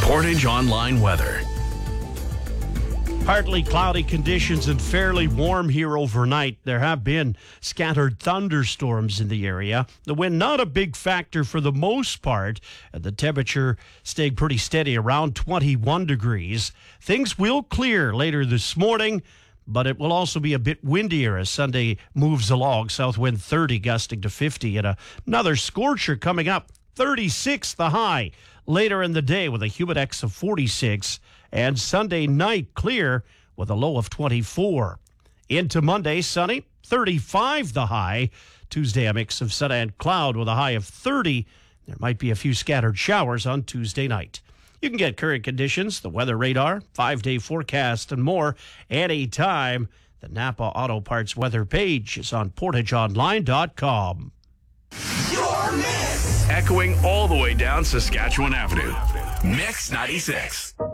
Portage Online weather. Partly cloudy conditions and fairly warm here overnight. There have been scattered thunderstorms in the area. The wind not a big factor for the most part, and the temperature staying pretty steady around 21 degrees. Things will clear later this morning, but it will also be a bit windier as Sunday moves along. South wind 30 gusting to 50, and another scorcher coming up. 36 the high later in the day with a humidex of 46. And Sunday night clear with a low of 24. Into Monday, sunny, 35 the high. Tuesday, a mix of sun and cloud with a high of 30. There might be a few scattered showers on Tuesday night. You can get current conditions, the weather radar, 5-day forecast, and more anytime. The Napa Auto Parts weather page is on portageonline.com. Your mix. Echoing all the way down Saskatchewan Avenue. Mix 96.